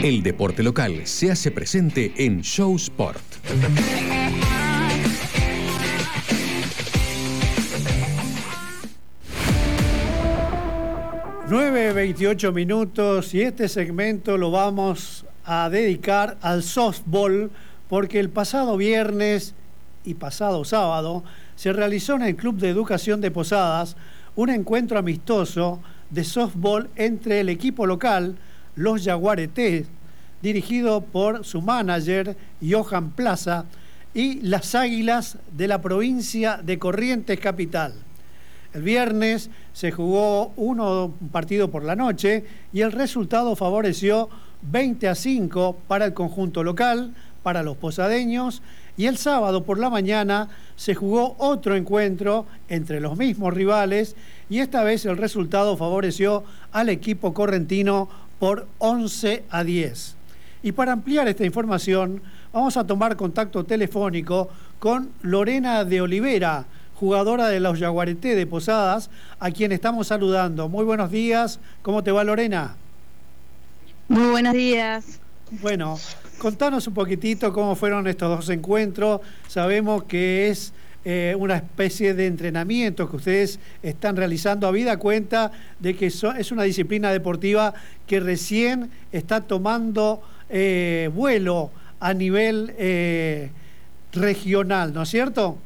El deporte local se hace presente en Show Sport. (9:28) y este segmento lo vamos a dedicar al softball porque el pasado viernes y pasado sábado se realizó en el Club de Educación de Posadas un encuentro amistoso de softball entre el equipo local, los Yaguaretés, dirigido por su manager Johan Plaza, y las Águilas de la provincia de Corrientes Capital. El viernes se jugó un partido por la noche y el resultado favoreció 20-5 para el conjunto local, para los posadeños, y el sábado por la mañana se jugó otro encuentro entre los mismos rivales y esta vez el resultado favoreció al equipo correntino por 11-10. Y para ampliar esta información vamos a tomar contacto telefónico con Lorena de Olivera, jugadora de los Yaguaretés de Posadas, a quien estamos saludando. Muy buenos días, ¿cómo te va, Lorena? Muy buenos días. Bueno, contanos un poquitito cómo fueron estos dos encuentros. Sabemos que es una especie de entrenamiento que ustedes están realizando habida cuenta de que es una disciplina deportiva que recién está tomando vuelo a nivel regional, ¿no es cierto?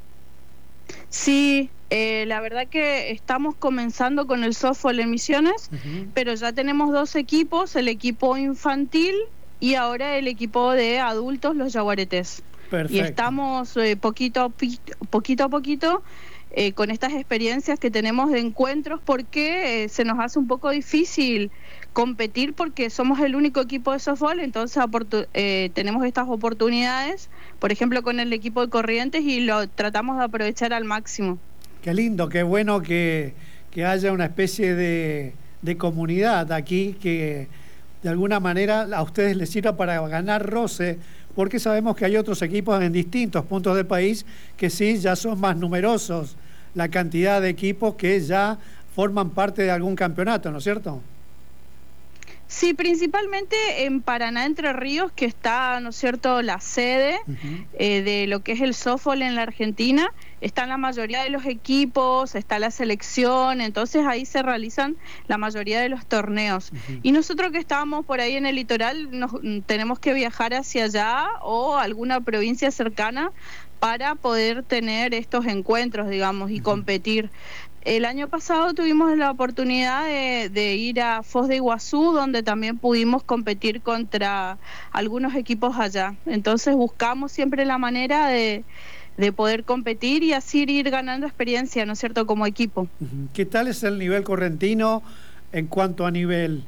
Sí, la verdad que estamos comenzando con el softball en Misiones, pero ya tenemos dos equipos, el equipo infantil y ahora el equipo de adultos, los Yaguaretés. Perfecto. Y estamos poquito a poquito con estas experiencias que tenemos de encuentros porque se nos hace un poco difícil competir porque somos el único equipo de softball, entonces tenemos estas oportunidades, por ejemplo con el equipo de Corrientes, y lo tratamos de aprovechar al máximo. Qué lindo, qué bueno que haya una especie de comunidad aquí que de alguna manera a ustedes les sirva para ganar roce, porque sabemos que hay otros equipos en distintos puntos del país que sí ya son más numerosos la cantidad de equipos que ya forman parte de algún campeonato, ¿no es cierto? Sí, principalmente en Paraná, Entre Ríos, que está, ¿no es cierto?, la sede de lo que es el softball en la Argentina. Están la mayoría de los equipos, está la selección, entonces ahí se realizan la mayoría de los torneos. Y nosotros que estábamos por ahí en el litoral, tenemos que viajar hacia allá o alguna provincia cercana para poder tener estos encuentros, digamos, y competir. El año pasado tuvimos la oportunidad de ir a Foz de Iguazú, donde también pudimos competir contra algunos equipos allá. Entonces buscamos siempre la manera de poder competir y así ir ganando experiencia, ¿no es cierto?, como equipo. ¿Qué tal es el nivel correntino en cuanto a nivel?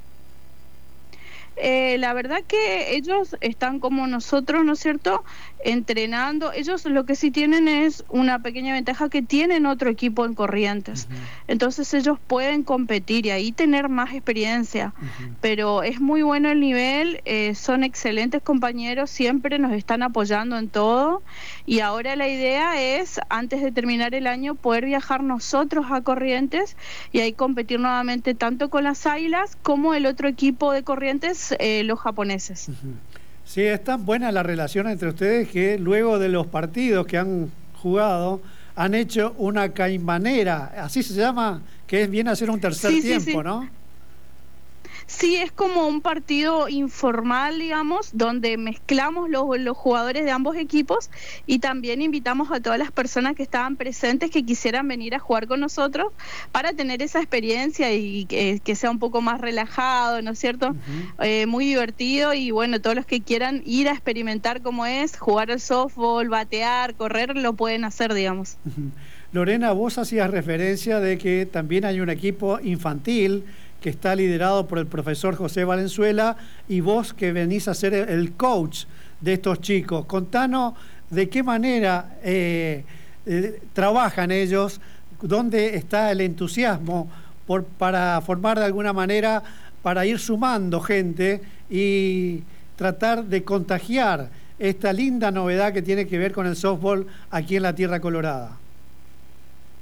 La verdad que ellos están como nosotros, ¿no es cierto?, entrenando. Ellos lo que sí tienen es una pequeña ventaja, que tienen otro equipo en Corrientes. Entonces ellos pueden competir y ahí tener más experiencia. Pero es muy bueno el nivel, son excelentes compañeros, siempre nos están apoyando en todo. Y ahora la idea es, antes de terminar el año, poder viajar nosotros a Corrientes y ahí competir nuevamente tanto con las Águilas como el otro equipo de Corrientes, los japoneses. Sí, es tan buena la relación entre ustedes que luego de los partidos que han jugado han hecho una caimanera, así se llama, que viene a ser un tercer tiempo, sí. ¿No? Sí, es como un partido informal, digamos, donde mezclamos los jugadores de ambos equipos y también invitamos a todas las personas que estaban presentes que quisieran venir a jugar con nosotros para tener esa experiencia y que sea un poco más relajado, ¿no es cierto? Muy divertido, y bueno, todos los que quieran ir a experimentar cómo es jugar al softball, batear, correr, lo pueden hacer, digamos. Lorena, vos hacías referencia de que también hay un equipo infantil que está liderado por el profesor José Valenzuela, y vos que venís a ser el coach de estos chicos. Contanos de qué manera trabajan ellos, dónde está el entusiasmo para formar de alguna manera, para ir sumando gente y tratar de contagiar esta linda novedad que tiene que ver con el softball aquí en la Tierra Colorada.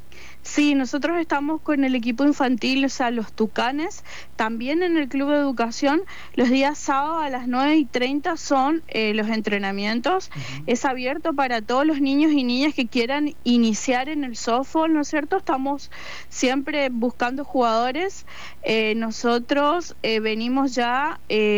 Sí, nosotros estamos con el equipo infantil, o sea, los Tucanes, también en el Club de Educación. Los días sábados a las 9:30 son los entrenamientos. Es abierto para todos los niños y niñas que quieran iniciar en el softball, ¿no es cierto? Estamos siempre buscando jugadores. Nosotros venimos ya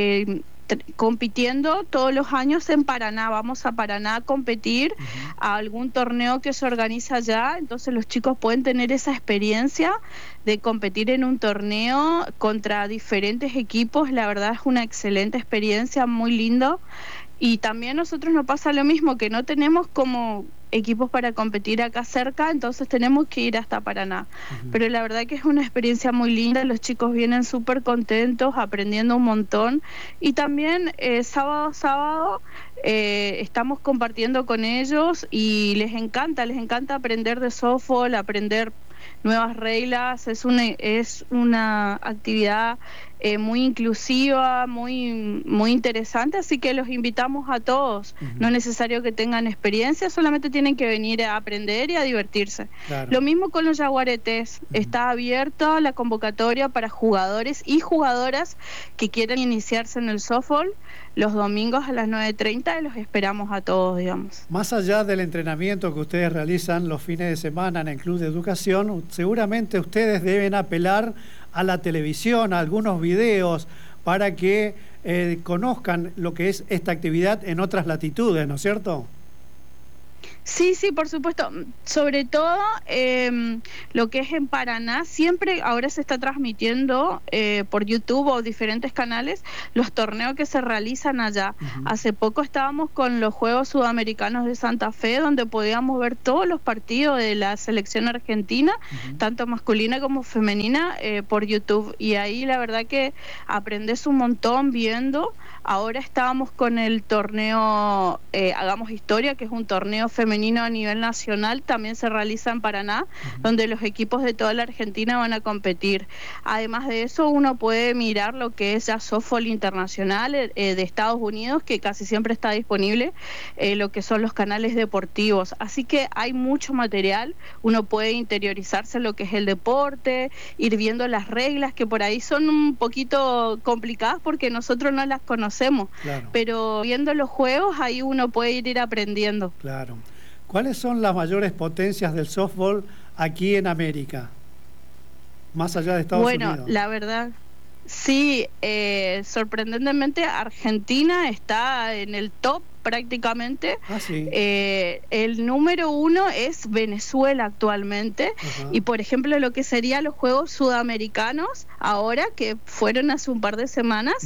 compitiendo todos los años en Paraná. Vamos a Paraná a competir a algún torneo que se organiza allá, entonces los chicos pueden tener esa experiencia de competir en un torneo contra diferentes equipos. La verdad es una excelente experiencia, muy lindo. Y también nosotros nos pasa lo mismo, que no tenemos como equipos para competir acá cerca, entonces tenemos que ir hasta Paraná. Pero la verdad que es una experiencia muy linda, los chicos vienen súper contentos, aprendiendo un montón. Y también sábado estamos compartiendo con ellos y les encanta aprender de softball, aprender nuevas reglas. Es una actividad muy inclusiva, muy interesante, así que los invitamos a todos. No es necesario que tengan experiencia, solamente tienen que venir a aprender y a divertirse. Claro. Lo mismo con los yaguaretés, está abierta la convocatoria para jugadores y jugadoras que quieran iniciarse en el softball los domingos a las 9:30 y los esperamos a todos, digamos. Más allá del entrenamiento que ustedes realizan los fines de semana en el Club de Educación, seguramente ustedes deben apelar a la televisión, a algunos videos, para que conozcan lo que es esta actividad en otras latitudes, ¿no es cierto? Sí, por supuesto. Sobre todo lo que es en Paraná, siempre ahora se está transmitiendo por YouTube o diferentes canales los torneos que se realizan allá. Hace poco estábamos con los Juegos Sudamericanos de Santa Fe, donde podíamos ver todos los partidos de la selección argentina, tanto masculina como femenina, por YouTube. Y ahí la verdad que aprendes un montón viendo. Ahora estábamos con el torneo Hagamos Historia, que es un torneo femenino a nivel nacional, también se realiza en Paraná, donde los equipos de toda la Argentina van a competir. Además de eso, uno puede mirar lo que es ya softball internacional de Estados Unidos, que casi siempre está disponible, lo que son los canales deportivos. Así que hay mucho material, uno puede interiorizarse en lo que es el deporte, ir viendo las reglas, que por ahí son un poquito complicadas porque nosotros no las conocemos. Claro. Pero viendo los juegos ahí uno puede ir aprendiendo. Claro. ¿Cuáles son las mayores potencias del softball aquí en América? Más allá de Estados Unidos. Bueno, la verdad, sí, sorprendentemente Argentina está en el top prácticamente. Sí. El número 1 es Venezuela actualmente. Y por ejemplo lo que serían los Juegos Sudamericanos ahora, que fueron hace un par de semanas,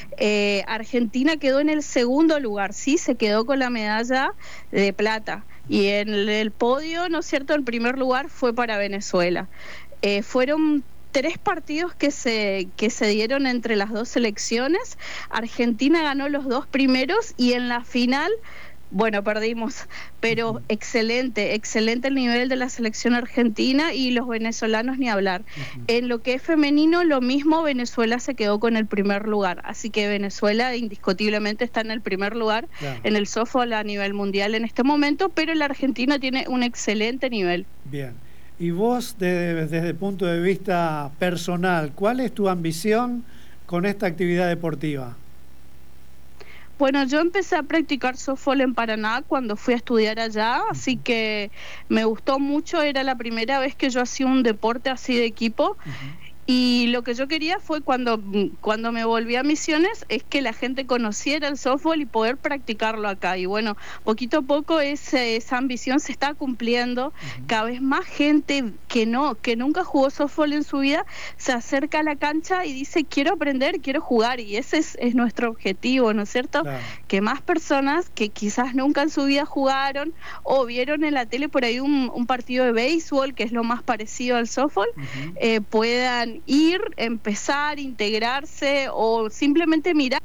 Argentina quedó en el segundo lugar, sí, se quedó con la medalla de plata, y en el podio, ¿no es cierto?, el primer lugar fue para Venezuela. Fueron 3 partidos que se dieron entre las dos selecciones. Argentina ganó los 2 primeros y en la final, bueno, perdimos, pero excelente el nivel de la selección argentina, y los venezolanos ni hablar. En lo que es femenino, lo mismo, Venezuela se quedó con el primer lugar, así que Venezuela indiscutiblemente está en el primer lugar en el softball a nivel mundial en este momento, pero la Argentina tiene un excelente nivel. Bien. Y vos, desde el punto de vista personal, ¿cuál es tu ambición con esta actividad deportiva? Bueno, yo empecé a practicar softball en Paraná cuando fui a estudiar allá, así que me gustó mucho, era la primera vez que yo hacía un deporte así de equipo. Y lo que yo quería fue cuando me volví a Misiones, es que la gente conociera el softball y poder practicarlo acá. Y bueno, poquito a poco esa ambición se está cumpliendo. Cada vez más gente que nunca jugó softball en su vida se acerca a la cancha y dice: quiero aprender, quiero jugar. Y ese es nuestro objetivo, ¿no es cierto? Claro. Que más personas que quizás nunca en su vida jugaron o vieron en la tele por ahí un partido de béisbol, que es lo más parecido al softball, puedan ir, empezar, integrarse o simplemente mirar.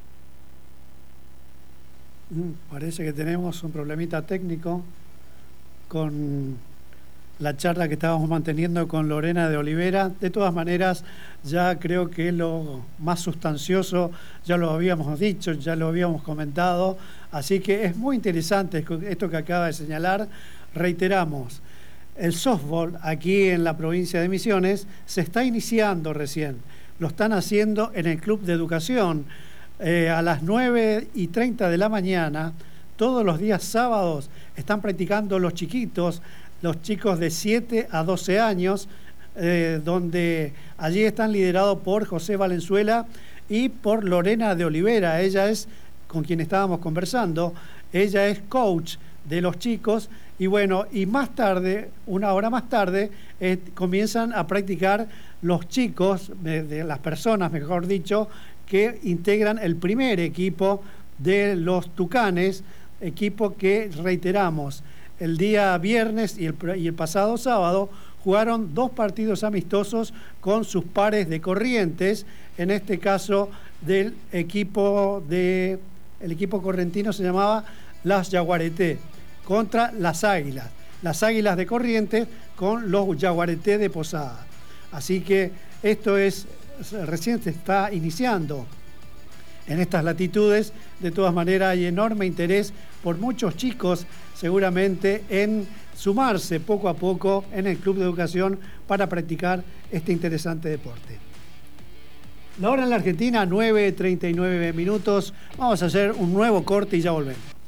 Parece que tenemos un problemita técnico con la charla que estábamos manteniendo con Lorena de Olivera. De todas maneras, ya creo que lo más sustancioso ya lo habíamos dicho, ya lo habíamos comentado, así que es muy interesante esto que acaba de señalar. Reiteramos, el softball aquí en la provincia de Misiones se está iniciando recién. Lo están haciendo en el Club de Educación a las 9:30 de la mañana. Todos los días sábados están practicando los chiquitos, los chicos de 7 a 12 años, donde allí están liderados por José Valenzuela y por Lorena de Olivera. Ella es, con quien estábamos conversando, ella es coach de los chicos. Y bueno, y más tarde, una hora más tarde, comienzan a practicar los chicos, de las personas, mejor dicho, que integran el primer equipo de los Tucanes, equipo que, reiteramos, el día viernes y el pasado sábado jugaron 2 partidos amistosos con sus pares de Corrientes, en este caso el equipo correntino se llamaba Las Yaguareté, contra las Águilas de Corrientes con los Yaguareté de Posada. Así que esto recién se está iniciando en estas latitudes. De todas maneras hay enorme interés por muchos chicos seguramente en sumarse poco a poco en el Club de Educación para practicar este interesante deporte. La hora en la Argentina, 9:39 minutos. Vamos a hacer un nuevo corte y ya volvemos.